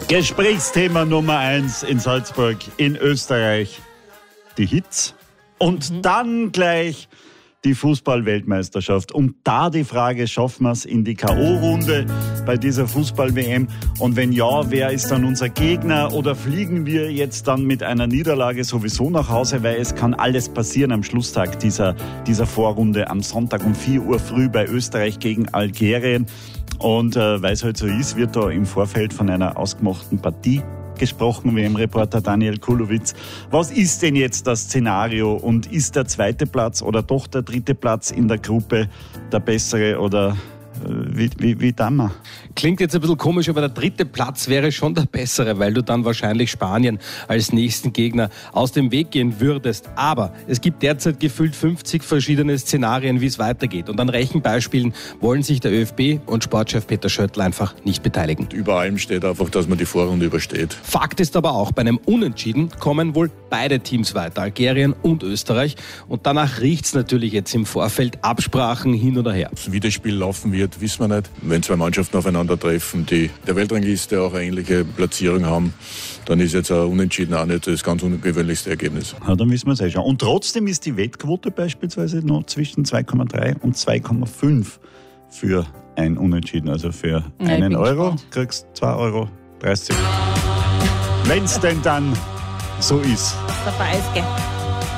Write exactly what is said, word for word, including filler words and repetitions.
Gesprächsthema Nummer eins in Salzburg, in Österreich. Die Hits. Und mhm. dann gleich die Fußball-Weltmeisterschaft. Und da die Frage, schaffen wir es in die K O-Runde bei dieser Fußball-W M? Und wenn ja, wer ist dann unser Gegner? Oder fliegen wir jetzt dann mit einer Niederlage sowieso nach Hause? Weil es kann alles passieren am Schlusstag dieser, dieser Vorrunde am Sonntag um vier Uhr früh bei Österreich gegen Algerien. Und äh, weil es halt so ist, wird da im Vorfeld von einer ausgemachten Partie gesprochen, W M-Reporter Daniel Kulowitz. Was ist denn jetzt das Szenario und ist der zweite Platz oder doch der dritte Platz in der Gruppe der bessere oder wie, wie, wie dann mal? Klingt jetzt ein bisschen komisch, aber der dritte Platz wäre schon der bessere, weil du dann wahrscheinlich Spanien als nächsten Gegner aus dem Weg gehen würdest. Aber es gibt derzeit gefühlt fünfzig verschiedene Szenarien, wie es weitergeht. Und an Rechenbeispielen wollen sich der ÖFB und Sportchef Peter Schöttl einfach nicht beteiligen. Über allem steht einfach, dass man die Vorrunde übersteht. Fakt ist aber auch, bei einem Unentschieden kommen wohl beide Teams weiter, Algerien und Österreich. Und danach riecht es natürlich jetzt im Vorfeld Absprachen hin oder her. Wie das Spiel laufen wird, wissen wir nicht. Wenn zwei Mannschaften aufeinandertreffen, die der Weltrangliste auch eine ähnliche Platzierung haben, dann ist jetzt ein Unentschieden auch nicht das ganz ungewöhnlichste Ergebnis. Ja, dann wissen wir es eh schon. Und trotzdem ist die Wettquote beispielsweise noch zwischen zwei Komma drei und zwei Komma fünf für ein Unentschieden. Also für ja, einen Euro gespannt. kriegst du zwei Euro dreißig. Wenn es denn dann so ist. Dabei ist, gell?